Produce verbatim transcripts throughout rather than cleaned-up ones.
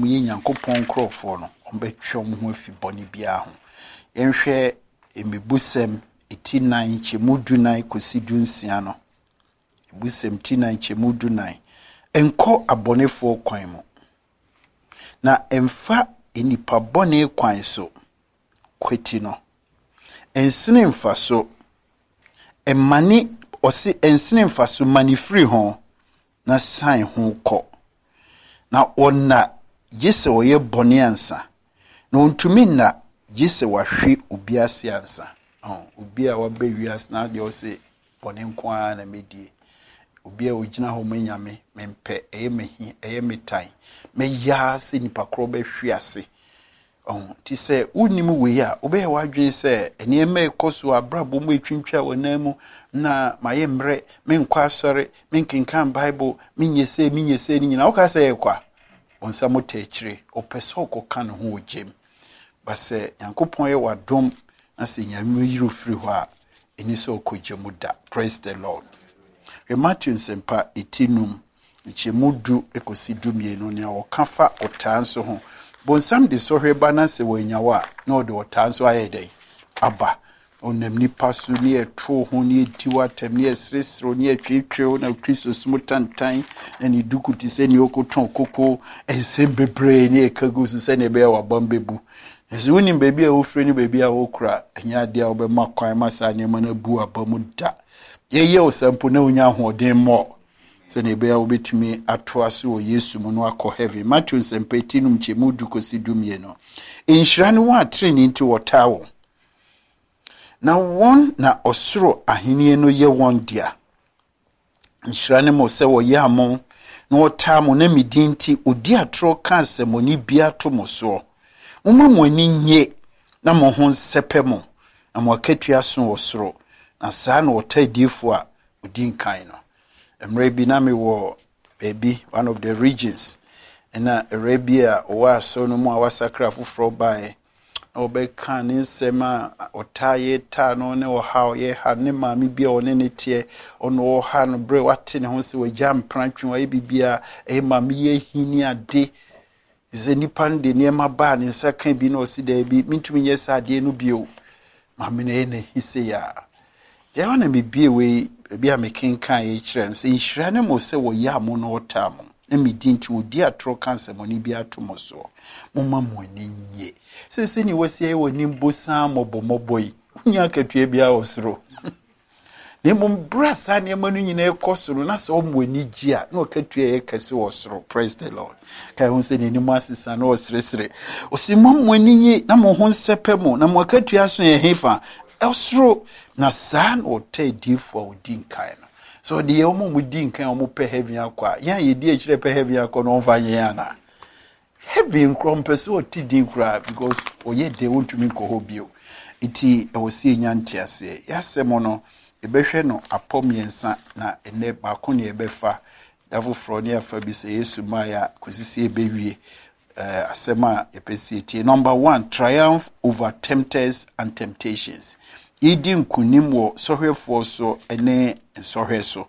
ye Nyankopɔn nkrɔfoɔ no ɔmbɛtwe mo ho afi bɔne bia ho. Yɛnhwɛ emebusɛm eti nan kyemu dunan kosi dunsia no. Ebusɛm ti nan kyemu dunan. Enko abɔnefoɔ kwan mu. Na emfa enipa bɔne kwan so kweti no. Ensene mfa so emani ɔse ensene mfa so mani free ho na san ho kɔ. Na ɔna gye oye bɔne ansa. Na ontumi na gye sɛ wahwe obi ase ansa. Oh, obi a wabe wiase na de ɔse bɔne nko a na medie. Obi a ogina ho manyame mempe eye mehi eye metan. Me ya se nipa kro be hwe ase. Oh, ti se unim we ya obe ya wadwen se ene me ekoso abrabo mu etwintwa wonamu na maye mre menkwa asore menkenkan bible menyese menyese ni nyina wo ka se ekwa onsa motechire opese okoka ne ho ogem ba se Yankopon ye wadom na se nyame yiro firi ho a eni se okogemu da. Praise the Lord. Matthew sempa etinum nchemudu ekosi dumienu ne okafa otanso ho bonsam de sohwe ba na se wanyawa na ode otanso ayeden aba onam nipa so ne eto ho ne etiwa tem ne esresro ne atwetwe na Kristo smutantan na ne dukuti se ne okoton koko ensem bebre ne ekagu so se ne be wa bambebu ezu ni bebi a ofre ni bebi a okura anya de a obema kwan masa ne mana bu abamu da ye ye osampo na onya hoden mo se ne be a obetumi ato aso o Yesu mu no akọ heaven. Matthew sempetinum chemu du kosi dumie no inhira ne wa training nti wotawo na won na osoro ahenie no ye won dia inhira ne mo se wo ye amon na wotamo na midinti odi atro ka semoni bia to mo so moma mo ani nye na mo ho sepe mo na mo akatua so osoro na saa na wotadifo a odi nkan no emre bi na me wo baby one of the regions na Arabia o so no mo awasakra foforo bae obeka ne nsema otaye ta no ne wo ha ye ha ne maami bia one ne tie ono wo ha no bre wate ne ho se wajam prantwe wa bibia e maami ye hini ade ze nipa de ne ma ba ne saka bi no si da bi mintumi ye sa ade no bio maami ne ne hise ya je wana me bie we bia me kenkan ye kire no se nhira ne mo se wo ya mo no otamo na me dinti odi atro cancer mo ni bia atomo so mo ma mo ni nye se se ni wasi ye woni mbosa mobomoboyi nya katua bia osoro ne mo brasa ne manu nyina ekosoro na se o mo ni gi a na o katua ye kase osoro. Praise the Lord. Kai hun se ni ni mo asesa na osresre o si mo mo ni nye na mo ho nsepe mo na mo katua so ye hefa osoro na saa na otadifo odin kai no so de ye omo mudin kan omo pe heaven akwa ya ye di ekire pe heaven akwa no mfa ye ana heaven krompese otidin kura because oye de wontumi ko bio iti e wosi nyante ase yasemo no ebehwe no apomyensa na ene ba ko ne ebefa davo fro ne afa bi se Yesu maya kosisi ebewie uh, asema epesi eti number one, triumph over tempters and temptations. Idi nkunim wo sohwefo so ene sohwe so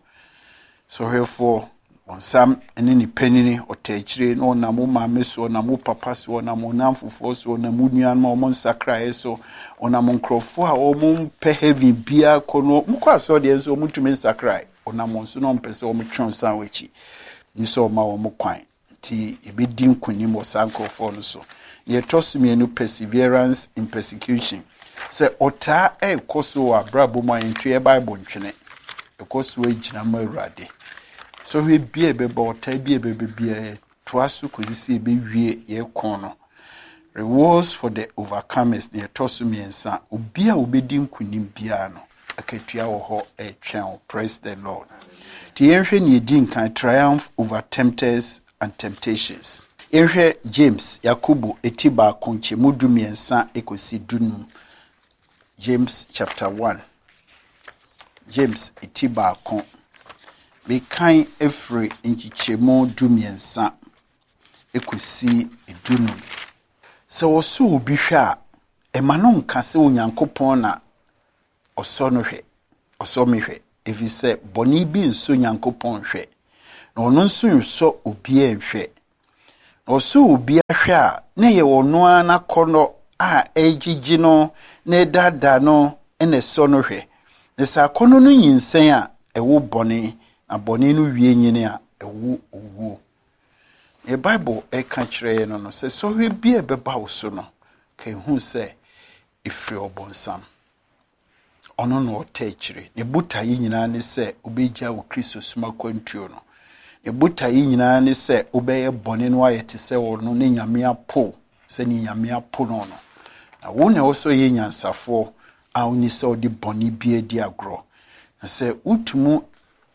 sohwefo onsam ene ni panini otachire no na mo maame so na mo papa so na mo namfofo so na mo nuan ma mo nsakra so ona mo nkrofo a o mo pe heavy bia kono mkwa so de so mo tumi nsakra ona mo so no mpese o mo twon san wachi ni so ma wo mo kwan ti ebedi nkunim wo sankrofo no so ye tosumi enu perseverance in persecution. Se ota e koso wa brabo ma ntwe Bible ntwene e koso e gina ma Awurade so we bia be ba ota bia be bia to aso kozisi be wie ye kon no rewards for the overcomers ne toso miensa obi a obedi nkunim bia no akatua wo ho e twen. Praise the Lord. Ti yenhwe ne edi nkan triumph over tempters and temptations. Yenhwe James Yakobo etiba konche mudu miensa ekosi dunum. James chapter one. James itiba kon. Be kan every inchichemo dumiensa ekosi edunum. Se woso obi hwe a emano nka se onyankopon na oso no hwe oso me hwe evi se boni bi nso nyankopon hwe na ono nso nso obi enhwe Oso obi ahwe a na ye wono ana kono a ejiji no na dada no ene so no hwe. Ne sa kono no yinsen a ewo bone na bone no wie nyine a ewo owu. E Bible e ka kire no no se so hwe bi e beba wo so no ka hu se ifri obonsam. Ono no otechire ne buta yi nyina ne se obegya wo Kristo suma kwantuo no. E buta yi nyina ne se obeye bone no ayete se wo no ne nyame apo se ni nyame apo no no. Na wo ne wo so ye nyansafo a oni se odi bone bi edi agro. Na se utumu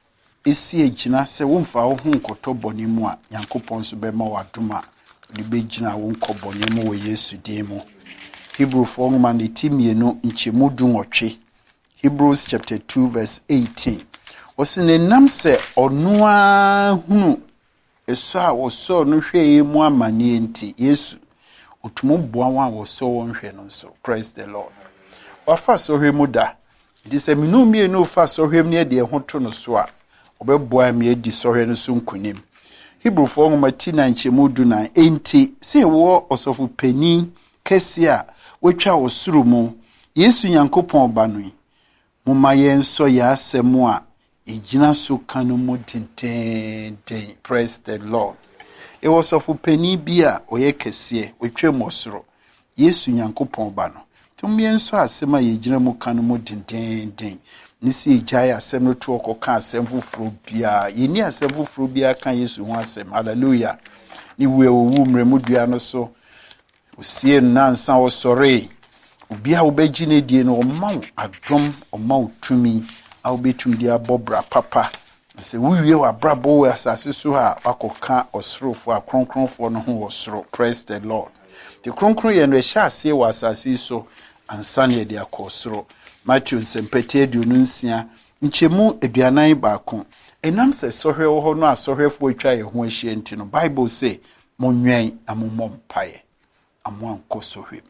esi ejina se wo mfa wo hu nkoto bone mu a Yankopon so be ma wadoma de begina wo nko bone mu wo Yesu din mu. Hebrew four man etimienu nchemu dunwotwe. Hebrews chapter two verse eighteen. Osine nam se onua hunu eso a woso no hwe mu amane enti Yesu otumu boa wa woso won hwe no so. Praise the Lord. Wafa so hwe mu da. It se minu mie no fa so hwe ne de ho to no so a obeboa me edi so hwe no so nkunim. Hebrew four nine nchemu dunan enti se wo osofu pani kesi a wetwa osuru mu Yesu Yankopon ba no mumma yenso ya asemu a ejina so kanu mu tenten. Praise the Lord. E was of penny bia oye kese wetwa mu osoro Yesu Yankopon ba no tum yenso asema ye jina mu kanu mu tenten. Nisi ejaya asem no to okoka asem fufuro bia yeni asem fufuro bia kan Yesu ho asem. Hallelujah. Ni we owu mremu dua no so usie nansa osore obi a obeji ne die no omaw adom omaw tumi a obetum dia bobra papa se wiwie wa brabo we asase so ha akoka osorofo akronkronfo no ho osoro. Praise the Lord. The kronkron ye no ehya ase wa asase so ansa ne dia akosoro. Matthew sempete dununsia nchemu aduanan baako enam se sohwe wo ho no asohwefo atwa ye ho ahie enti no Bible say monwen amomom pae amwanko sohwe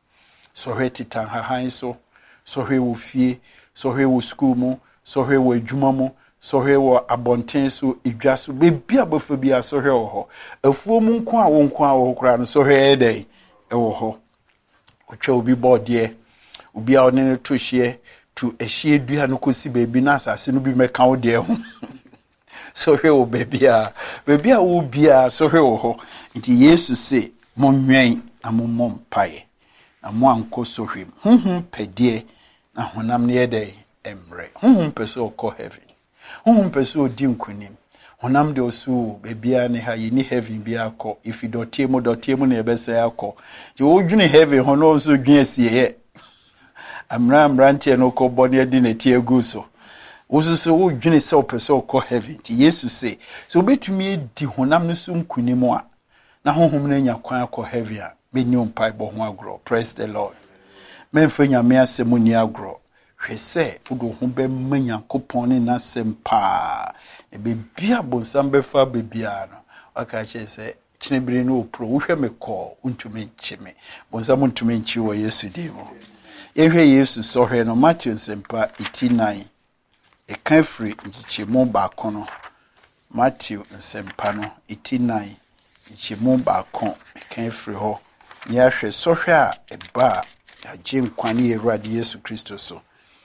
sohwe titan hahan so sohwe wo fie sohwe wo school mu sohwe wo adwuma mu sohwe wo abonten so edwa so bebia bofo bia sohwe wo ho afuo mu nko a wo nko a wo kra no sohwe edai e wo ho otwa obi bode obi a one to hye to ehye dua no kosi bebi na asase no bi meka wo de ho sohwe wo bebia bebia wo bia sohwe wo ho nti Yesu se monwen amomom pae na mo anko sohwem honhom pedie na honam ne yede emre honhom peso ko heaven honhom peso di nkunim honam de osu bebia ne ha yini heaven bia ko if you dotie mo dotie mo na ebese akọ ti wo dwene heaven hono so dwen asiye amra amrantie no ko bone adi na tie gu so wosusu wo dwene se opeso ko heaven ti Yesu se so betumi di honam no so nkunim a na honhom na nya kwan akọ heaven a meni umpai bo ho agro. Praise the Lord. Memfa nyame asemu ni agro hwese udo ho be manyankopon ne nasem pa e be bia bonsam be fa be bia no aka che se kinebire no opro wo hwe me ko untumi nchime bonsam untumi nchi wo Yesu dimo ehwe Yesu so hwe no Matthew sempa eighty-nine e kan free nchichemu ba kono Matthew sempa no eighty-nine nchichemu ba kon e kan free ho ya hwe so hwe a eba agye nkwane Ewurade Yesu Kristo so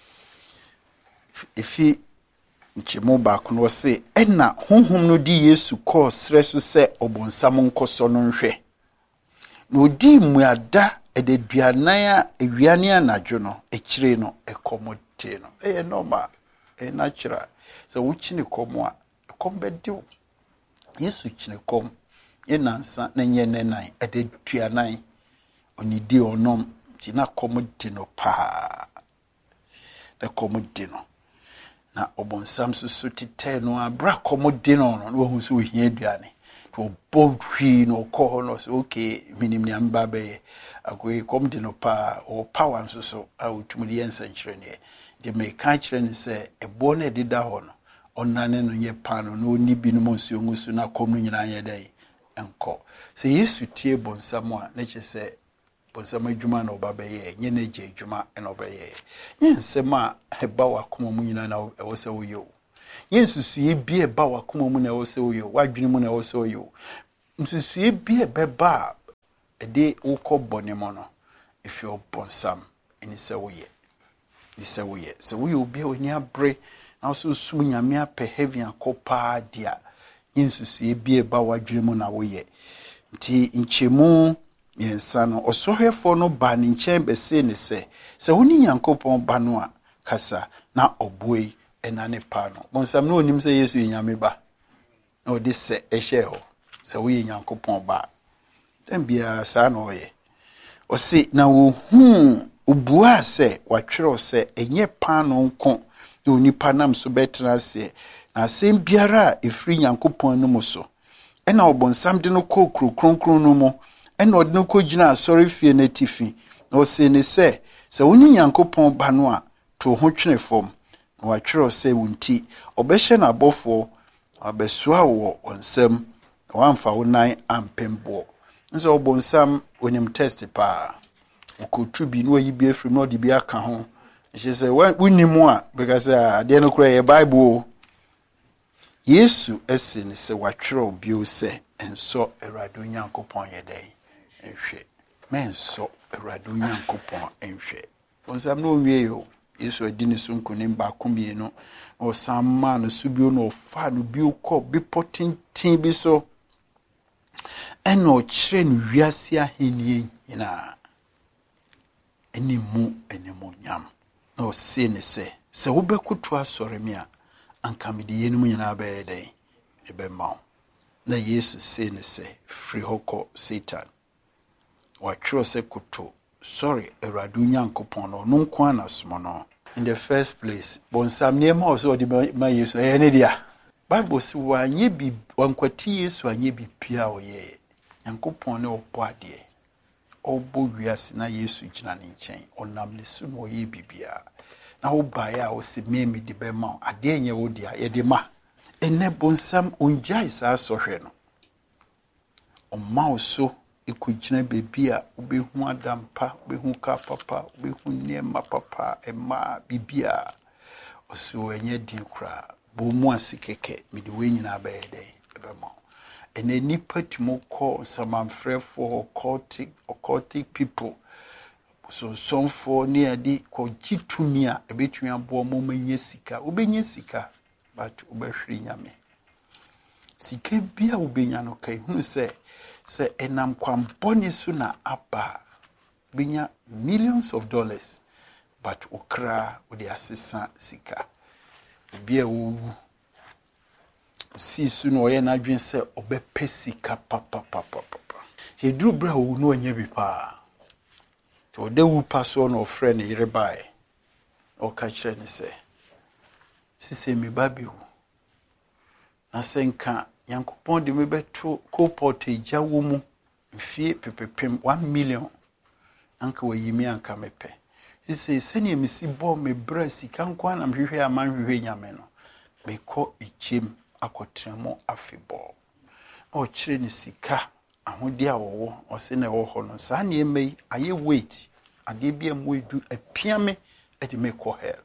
ifi nchemu ba kono se ena honhom no di Yesu ko sre so se obonsam nkoso no nhwe na odi muada ededuanan a ewiane anadwo no ekire no ekomote no e normal e natural so wuchine komo a ekombediw Yesu chine kom yenansa na nye nenan ededuanan onidi onom ti na komodi no pa na komodi no na obonsam susu tite no abra komodi no no wo hu so hia aduane to bodwi no ko no so okay minim ni amba be akoy komodi no pa o power so so a utumudi yensa nkyere ne de me ka kyere ne se ebo na edida ho no onane no nye pa no no ni bi no monsuo ngusu na kom no nyina ye dai enko se Yesu tie bonsam a na che se bonsam adwuma na oba ye nye na je adwuma na oba ye nye nsem a eba wakoma mu nyina na ewo se wo yo Yesu su ye bi eba wakoma mu na ewo se wo yo wadwene mu na ewo se wo yo nsusue bi e beba e de wokọ bọne mo no if you bonsam eni se woye ni se woye se woye obi a oni abre na so su nyame apɛ heavy akopa dia nsusue bi e ba wadwene mo na woye nti nchemu yensa no osohwefo no ba ne nkyɛn bɛse ne sɛ sɛ woni Nyankopɔn ba no a kasa na oboi ena ne pa no bonsam no onim sɛ Yesu nyame ba na odi sɛ ehye ho sɛ woyɛ Nyankopɔn ba tambia saa na oye osi na wo hu obua sɛ watwerɛ sɛ enye pa no nko na onipa nam so betra sɛ na asɛm biara a efiri Nyankopɔn no mu so ɛna obonsam de no kɔ kronkron no mu ɛna ɔde no kɔ gyina asɔre fie na tifi na osi ne sɛ sɛ woni Nyankopɔn ba no a to ho twene fam na watwerɛ sɛ wonti ɔbɛhyɛ na abɔfo abesoa wo onsam na wamfa wo nan ampembo nso obonsam onim test pa okotu bi no ayi bi afiri no de bi aka ho she say wonimu a because ade no kura ye Bible Yesu ese ne se watwerɛ bio se enso Awurade Onyankopɔn ye dai enhwe menso Awurade Onyankopɔn enhwe onsam no wie yo Yesu adi ne so nkonim ba komie no o samma no subio no fa no bio kɔ bi potintin bi so eno kyerɛ no wiase ahenie nyina enimu enemu nyam na o se ne se se wo bɛkoto asɔre me a anka me de yenum nyina bɛyɛ dɛn e bɛma na Yesu se ne se firi hɔ Satan watwerɛ sɛ koto sorry Awurade Onyankopɔn no no nko anasomo no in the first place bonsam niema o so de ma Yesu e ne dia Bible si wa nye bi wankwati Yesu anye bi pia o ye Nyankopɔn ne obo ade obo wiase na Yesu gyina ne nkyɛn onam ne su no ye bibia na wo bae a wo se meme de be ma ade nye wo dia ye de ma ene bonsam onjai sa sohwe no o ma o so ikujina bebi a ubehu adampa ubehu ka papa ubehu niema papa ema bibia oso enye din kra bo mu asikeke mede we nyina baede ebema ene nipa timo ko samanfrefo occultic occultic people so sonfo ni adi ko gitumi a ebetumi abo mo manye sika ubenye sika but ubehwiri nyame sika bia ubenya no kai hunu se se enam kwamboni su na aba binya millions of dollars but okra odi asesa sika bia wo si su no ye na dwen se obepe sika papa papa papa se duru bra wo no anya bi pa so de wu paso no friend yire bai o ka kire ni se sise mi ba bi wo na senka Yankopɔn de me beto co-port eja wo mu mfie pepepem one million anka wayimi anka mepe sise sene misi bo me bra sika nkwa na mhwehwe amanhwehwe nyame no mekɔ echem akotremo afebo o kyere ni sika ahodi a wo o se na wo ho no sa na emei aye wait ade bia mo edu apiame e de mekɔ hell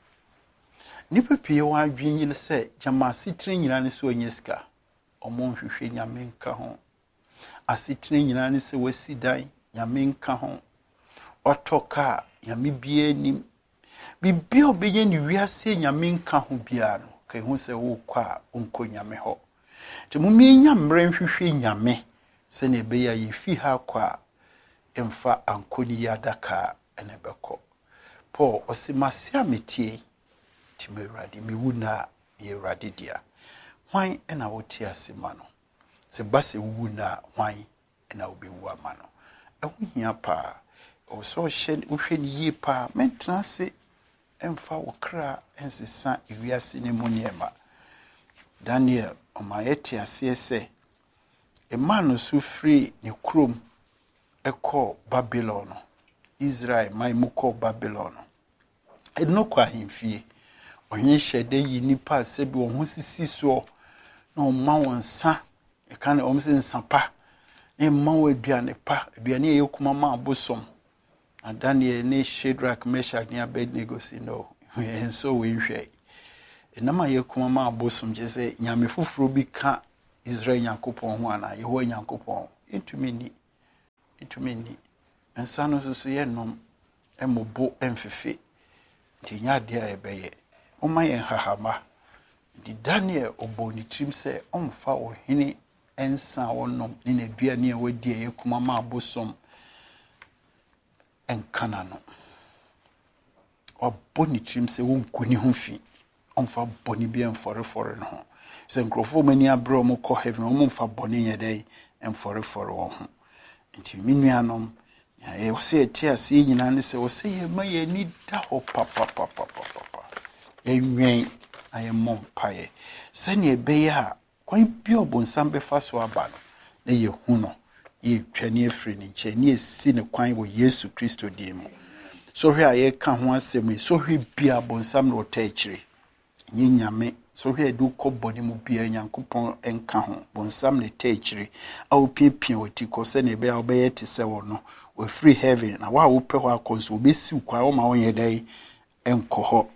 nipa pie wa adwen yin se jama sitire nyina ne so onye sika omon hwehwe nyame nka ho asitire nyina ne se wasidan nyame nka ho otoka nyame bia nim bibia obeye ni wiase nyame nka ho bia no kai hu se wo kwa onko nyame ho te mumi nyamre hwehwe nyame se ne be ya yifi ha kwa emfa ankoni yadaka ene beko Paul osimase ametie time Awurade mi wuna ye Awurade dia hwan ena wote asema no se base wuna hwan ena obewu ama no ehu hia pa o so hye wohwe ni yi pa mentena se emfa wokra ensesa ewiase ne moniema Daniel o ma yete ase se e man so free ne krom ekọ Babylon Israel mai muko Babylon edno kwa himfie onye hyede yi nipa se bi wo sisi so na o ma wonsa e ka na o mse nsapa e ma wo aduane pa aduane ye kuma ma abosom na Daniel ne Shadrach Meshach ne Abednego si no enso we nhwe enama ye kuma ma abosom je se nyame fufuro bi ka Israel Yankopon ho ana Yehowa Yankopon intumi ni intumi ni nsa no so so ye nom emobo emfefe nti nya de a ebeye oma ye hahama di Daniel oboni trim se omfa ohene ensa wonom ni na duane e wadi e kuma ma abosom enkana no oboni trim se wonkuni ho fi omfa boni bi enfore fore no ho se nkrofo mani abro mo ko heaven omfa boni ye dai enfore fore wo ho nti minuanom ya e wose tia se nyina ne se wose ye ma ye ni da ho papa papa papa ye nwen aye mompaye se ne be ya kwan bi obonsam be fa so aba no na ye hu no ye twani afri ni nche ni esi ne kwan wo Yesu Kristo di mu so hwe aye ka ho asem so hwe bi abonsam no ta akire nyi nyame so hwe du koboni mu bia Nyankopon enka ho bonsam ne ta akire a opipia wati ko se ne be a obeye te se wo no we free heaven na wa wo pe ho akonso obesi kwan wo ma won dai enko ho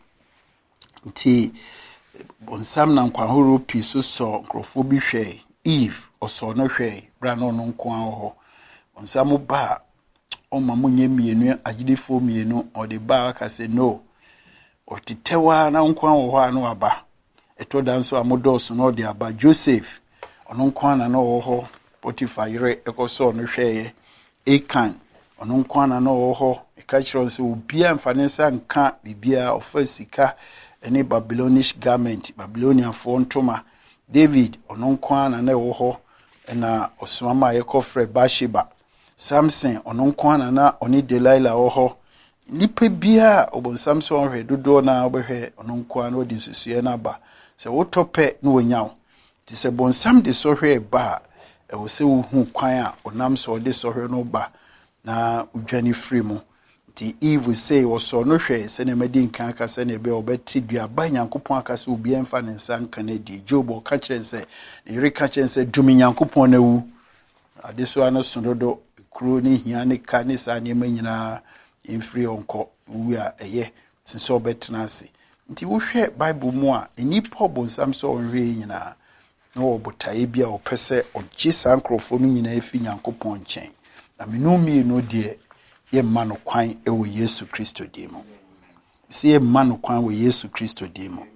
nti bonsam na nkwa horo pi so so nkrofo bi hwe Eve oso no hwe bra no no nko ho bonsam ba o ma munye mienu agidifo mienu o de ba aka se no o titewa na nko ho anu aba eto danso amodos no de aba Joseph ono nko na no ho Potiphar yire ekoso no hwe Akan ono nko na no ho e ka kiro se obia mfanensa nka bibia ofa sika any Babylonish garment Babylonia for ntoma David ono nko na na wo ho na osomama yekofre Bathsheba Samson ono nko na na oni Delilah wo ho nipa bia obonsam so hwe dodo na obehwe ono nko na odi susue na ba se wo tope na wonyaw ti se bonsam de so hwe ba e wo se wo hu kwan a onam so de so hwe no ba na udwani free mu ti Eve say wo so no hwe se ne madi nkan aka se ne be obeti dua ba Nyankopon aka se obi emfa ne nsa nkan na di Job o ka kire se ne re ka kire se dumi Nyankopon na wu ade so ano sododo kuro ni hia ne ka ne sa ne manyina infree onko wu a eye since obetena ase nti wo hwe Bible mu a enipa obonsam so onhwe nyina na wo botae bia opese ogye sankrofo no nyina efi Nyankopon nchen na menumi no de ye mano kwan ewo Yesu Kristo di mu si ye mano kwan wo Yesu Kristo di mu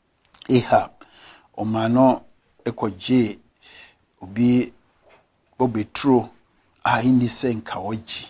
Ahab o mano ekogye obi obetro a indi senka oji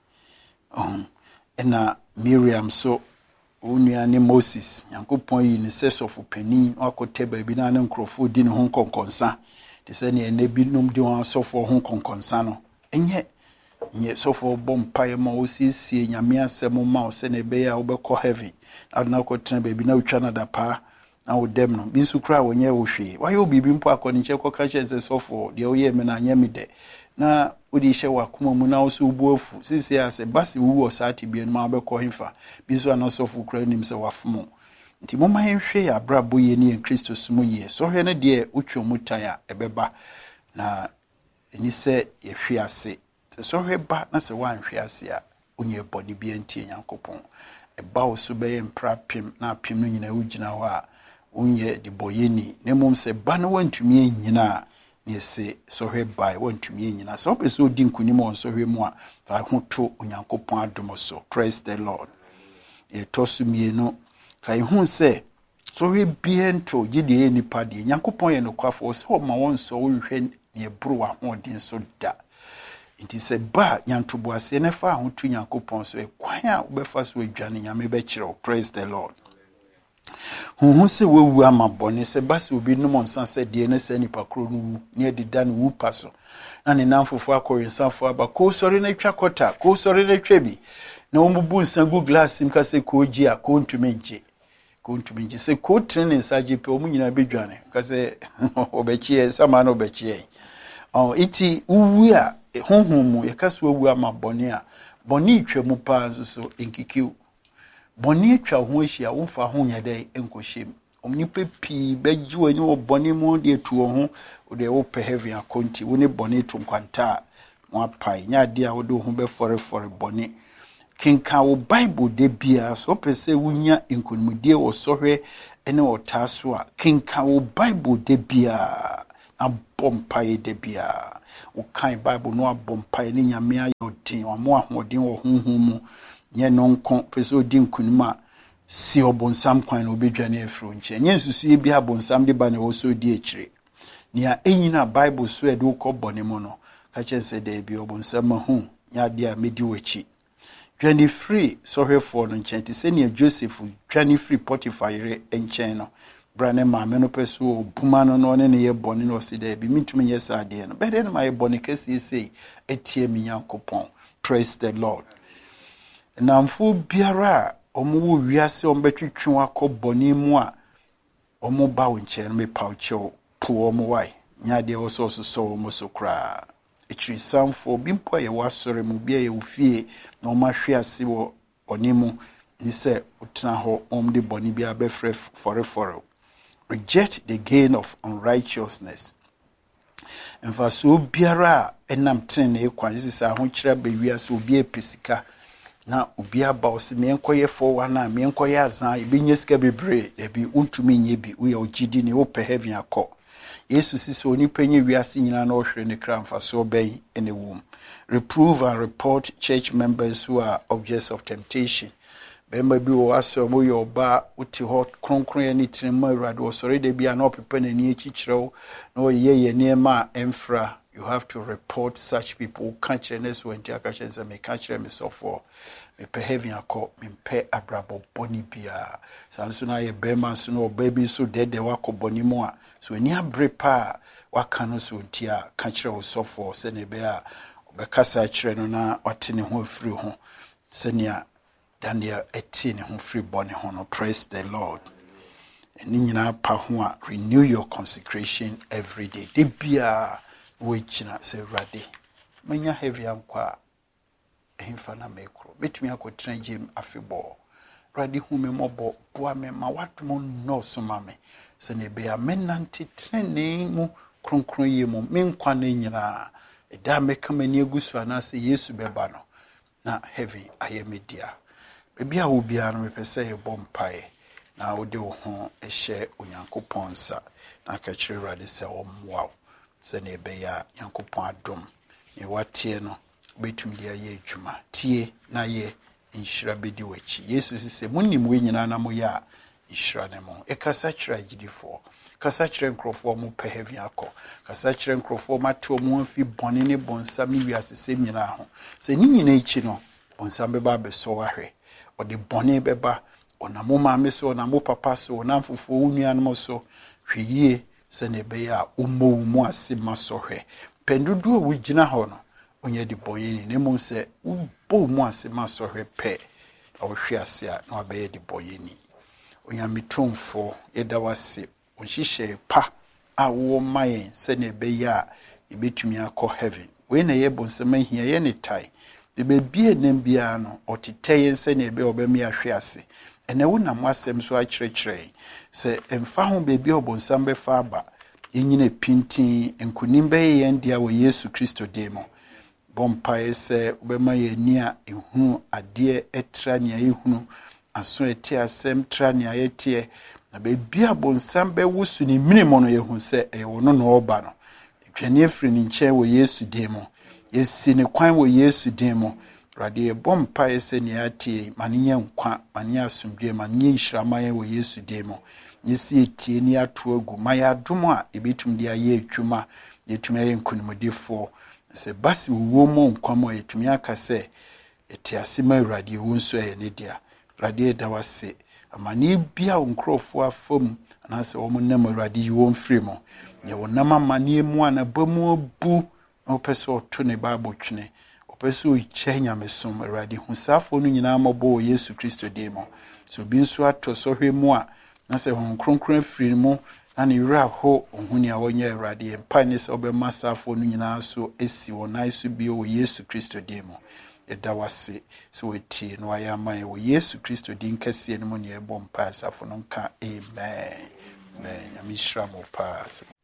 um ena Miriam so onua ne Moses Nyankopon yi ne sesofu pani akote ba bi na ne nkrofo di ne ho konkonsa de se ne ene bi num di ho sofo ho konkonsa no enye nye sofo bompaye ma osisi nyame asem ma o se ne be ya obekọ heaven adna ko tena ba bi na utwa na da pa na wo dem no bi nsu kra wonye wo hwe wa yo bibi mpo akọ ni che ko ka che sofo de wo ye me na anya mi de na odi hye wa kuma mu na wo so bu afu sisi ase basi wu wo saati bi no ma obekọ himfa bi so na sofo kra nim se wafomo nti mo ma hwe ya brabo ye ni Kristo sumu ye so hwe ne de utwa mutan a ebeba na ni se ye hwe ase so hwe ba na se wan hwe ase a onye boni bi antie Nyankopon eba wo so be mpra pim na pim no nyina ugina ho a onye de boyeni ne mom se ba no wantumi nyina ne se so hwe ba wantumi nyina so be so di nkunim on so hwe mu a fa ho to Onyankopon adom so praise the Lord e to so mienu kai hu se so hwe biento gide nipa de Nyankopon ye no kwafo so ma won so wo hwe ne bro wa ho din so da nti se ba nyantobo ase ne fa ho tu Nyankopon so e kwan a obefa so adwane nyame be kire praise the Lord hu hu se wewu amabone se ba se obi no monsan se de ne se nipa kro no ne adida no wu paso na ne namfofo akorensanfo aba ko sori na twa kota ko sori na twa bi na ombu nsan gu glass im ka se ko ji a ko ntumi nje ko ntumi nje se ko trene nsa je pe omu nyina bedwane ka se obechie sama na obechie oh iti uwu a honhom ye kaso awu amabone a bone twam pa nso so enkikiu bone twa ho ahia wo fa ho nya dai enkohyem omnipa pi beji wani wo bone mu de tuo ho de wo pe heaven akonti wo ne bone to nkwanta mo apai nya de a wo do ho be fore fore bone kenka wo Bible de bia so pese wunya enkonimdie wo sohwe ene otaso a kenka wo Bible de bia abompaye de bia wo kan Bible no abompaye ni nyame ayodin wa mo ahoden wo honhom mu nye no nko pese odi nkunuma si obonsam kwan no bedwane afro nche nye nsusu bi abonsam de ba na wo so di ekire nia enyina Bible so e de wo kobone mo no ka chense de bi obonsam hu nya de a medi wachi twenty free so hefo no nche ti se nia Joseph twenty free Potiphar re enchen no brane ma me no peso obuma no no ne ne ye bone no se de bi mitumi yesa ade no be de ma ye bone kesi sei etie mi Yankopon. Praise the Lord. Namfo biara omo wiase ombetwetwe akọ bone mu a omo ba wo nche no me paucho po omo wai nya de wo so so omo so kra ekiri samfo bi mpo ye wasore mu bia ye ofie na omo ahwe ase wo onimu ni se utena ho om de bone bia be frɛ fore fore. Reject the gain of unrighteousness. And for so biara enam tene e kwan sisa ho kira be wiase obi epesika na obi aba osi me enkoye for one na me enkoye azan e binye sika bebre e bi untumi nye bi we ogidi ne wo pe heaven akọ Yesu sisi oni penye wiase nyina na ohwere ne kra mfa so ben ene wom. Reprove and report church members who are objects of temptation. Bemba bi wo aso mo yo ba uti hot kronkron ani tinma awurade wo sori de bia na opepe na ni echichrew na oyeye ye niema emfra. You have to report such people. Can't you next when you catch them? Me catch them so for me pay heavy akọ me pay abrabo boni bia. Sanso na ye bema so no baby so dead de wako boni mo a. So ni abre pa waka no so ntia catch you so for se ne be a obekasa kire no na wate ne ho afiri ho. Se nia Daniel eti ne ho free boni ho no. Praise the Lord. Ni nyina pa ho a renew your consecration every day. De bia which na say rade manya heavy ankwa ehimfa na mekro betumi akotena gym afebo rade hu me mobo boa me ma watomo no so ma me se ne be amenanti trene mu kronkron ye mu me nkwa na nyina eda meka mani agusu anase Yesu beba no na heavy ayemedia bebi a wo bia no mepese ye bompae na wo de wo ho ehye Onyankopon sa na ka kire rade se omwa se ne be ya Yankopon adom ne watie no betum dia ye adwuma tie na ye inshira bedi wachi Yesu sise munim we nyina na mo ya inshira ne mo e kasa kira gidifo kasa kira nkrofo mo pe heavy akọ kasa kira nkrofo matio mo amfi bone ne bonsam ne wiase sem nyina ho se ni nyina ichi no bonsam be ba be so ahwe o de bone be ba ona mo ma me so ona mo papa so ona mfofo unua no so hweyie se ne be ya ummo mu ase masohwe pendudu wo gina ho no onye di boyeni ne mo se ubbo mu ase masohwe pe ohwe ase a na abaye di boyeni onya mitromfo eda wase onhihye pa a wo maye se ne be ya ebetumi akọ heaven we na ye bonsema hia ye ne tai de be bie nem bia no otiteye se ne be obemi ahwe ase ene wo na mwasem so a kyerɛkyerɛ se emfa ho bebi obonsam be fa aba enyine pintin enkunim be ye ndia wo Yesu Kristo demo bompae se obema ye ni a ehunu ade etra nia ehunu aso eti asem tra nia yetie na bebi obonsam be wusu ni minimo no yehu se e wo no no oba no twani afiri ni nkyɛn wo Yesu demo yesi ne kwan wo Yesu demo rade bompa ese ni atie maniye nkwa maniye asumdwe maniye nhyiramaye wo Yesu demo nyesi etie ni ato agu maya adom a ebetum de aye adwuma yetumi aye nkunimdefo se basi wo mo nkwamo yetumi akase eti asema rade wo nso aye ne dia rade da wase amani bia nkrofo afom anase wo nam rade wo mfiri mo ye wo nam amani mu anabamu abu no peso to ne Bible twene peso ichenya mesom radi husafo no nyina mabo Yesu Kristo demo so bi nso ato so hwemu a na se hon kronkron afiri mu na ne wura ho ohuni a wonye radi empa ne se obema safo no nyina so esi wonai so bi o Yesu Kristo demo eda wase so wetie no ayaman wo Yesu Kristo din kase ne mu ne ebom pa safo no nka amen amen amishra mo pa